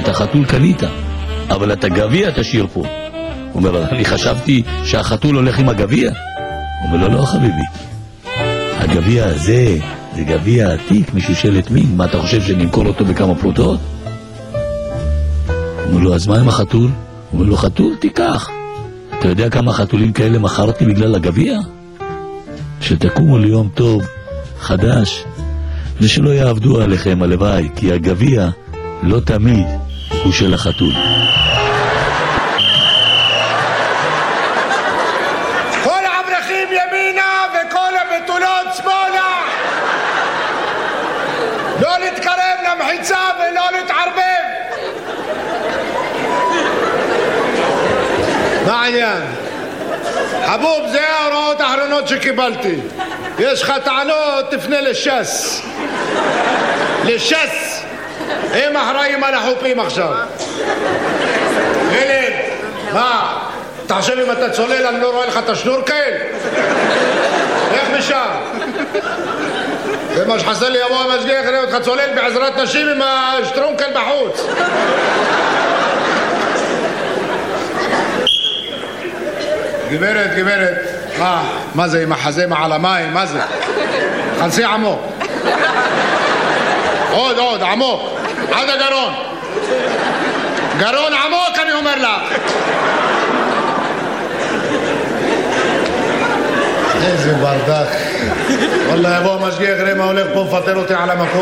את החתול קנית, אבל את הגביע תשאיר פה. הוא אומר, אני חשבתי שהחתול הולך עם הגביע. הוא אומר לו, לא חביבי, הגביע הזה זה גביע עתיק משושלת מין, מה אתה חושב שנמכור אותו בכמה פרוטות? הוא אומר לו, אז מה עם החתול? הוא אומר לו, חתול תיקח. אתה יודע כמה חתולים כאלה מכרתי בגלל הגביע? שתקומו ליום טוב, חדש, ושלא יעבדו עליכם הלוואי, כי הגביע לא תמיד הוא של החתול. כל האברכים ימינה וכל הבתולות שמאלה, לא להתקרב למחיצה ולא להתערבב. מה העניין? חבוב, זה ההוראות האחרונות שקיבלתי. יש לך טענות, תפנה לש"ס. לש"ס. הם אחראים על החופים עכשיו. ילד, מה? אתה חושב אם אתה צולל אני לא רואה לך את השנורקל? איך משם? זה מה שחסר לי, יבוא המשגיח יראה אותך צולל בעזרת נשים עם השטרונקל בחוץ. גברת, מה זה עם החזה מעל המים? מה זה? חנסי עמוק. עוד, עמוק. עד הגרון. גרון עמוק, אני אומר לך. איזה ברדק. וואלה, יבוא המשגיח, ראה מה הולך פה, מפטר אותי על המקום.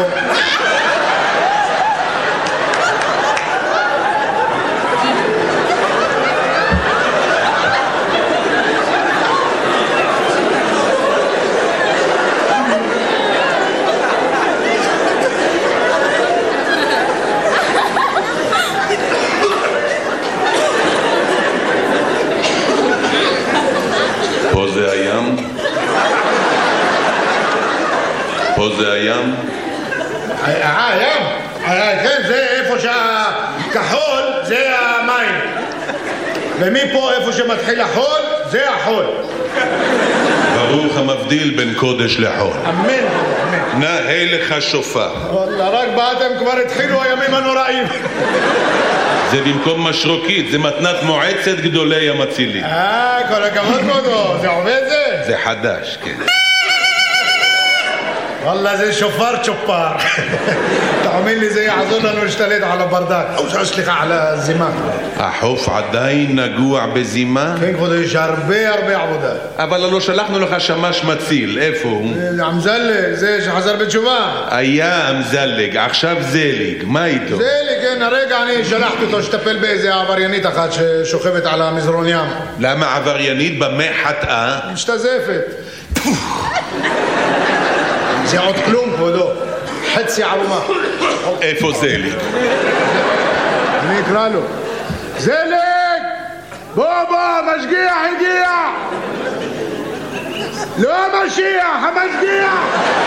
פה זה הים? הים? כן, זה איפה שהכחול זה המים. ומפה איפה שמתחיל החול זה החול. ברוך המבדיל בין קודש לחול. אמן. נאה לך שופר. וואלה, רק באתם כבר התחילו הימים הנוראים. זה במקום משרוקית, זה מתנת מועצת גדולי המצילים. כל הכבוד כבודו, זה עובד זה? זה חדש, כן. וואלה, זה שופר צ'ופר. תאמין לי, זה יעזור לנו להשתלט על הברדק. סליחה, על הזימה. החוף עדיין נגוע בזימה? כן, כבודו, יש הרבה עבודה. אבל לא שלחנו לך שמש מציל, איפה הוא? אמזלג, זה שחזר בתשובה. היה אמזלג, עכשיו זליג, מה איתו? זליג, כן, הרגע אני שלחתי אותו שטפל באיזה עבריינית אחת ששוכבת על המזרון ים. למה עבריינית? במה חטאה? משתזפת. זה עוד כלום, כבודו. חצי ערומה. איפה זליג? אני אקרא לו. זליג! בוא, משגיח הגיע! לא המשיח, המשגיח!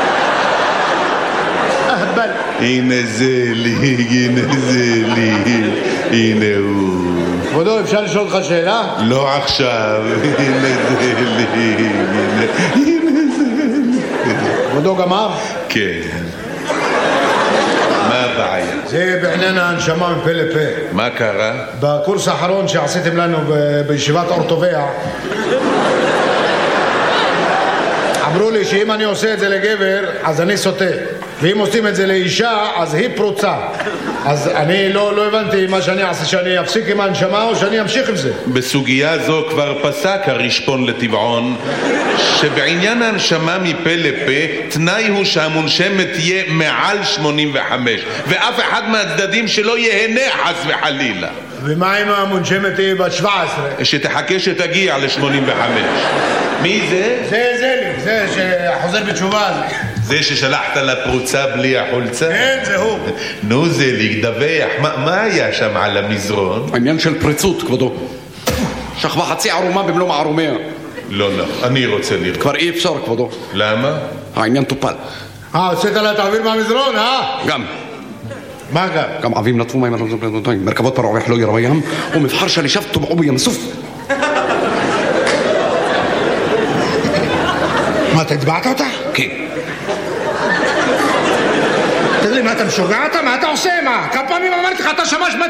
אהבל. הנה זליג, הנה הוא. כבודו, אפשר לשאול אותך שאלה? לא עכשיו. הנה זליג, כבודו גמר? כן. מה הבעיה? זה בעניין ההנשמה מפה לפה. מה קרה? בקורס האחרון שעשיתם לנו בישיבת אור טובע, אמרו לי שאם אני עושה את זה לגבר אז אני סוטה, ואם עושים את זה לאישה אז היא פרוצה. אז אני לא הבנתי מה שאני אעשה, שאני אפסיק עם ההנשמה או שאני אמשיך עם זה. בסוגיה זו כבר פסק הרשפון לטבעון שבעניין ההנשמה מפה לפה תנאי הוא שהמונשמת תהיה מעל 85 ואף אחד מהצדדים שלא יהנה חס וחלילה. ומה אם המונשמת תהיה בת 17? שתחכה שתגיע ל-85. מי זה? זה שחוזר בתשובה הזה. זה ששלחת לפרוצה בלי החולצה? כן, זה הוא. נו זליג, דווח, מה היה שם על המזרון? העניין של פריצות, כבודו. שכבה חצי ערומה במלוא מערומיה. לא, אני רוצה לראות. כבר אי אפשר, כבודו. למה? העניין טופל. הוצאת לה תעביר מהמזרון, גם. מה גם? גם עבים נטפו מים, מרכבות פרעוח לא יראה ים, ומבחר שלישיו טובעו בים סוף. מה, אתה הצבעת אותה? כן. תגיד לי, מה אתה משוגע אותה? מה אתה עושה? מה? כמה פעמים אמרתי לך, אתה שמש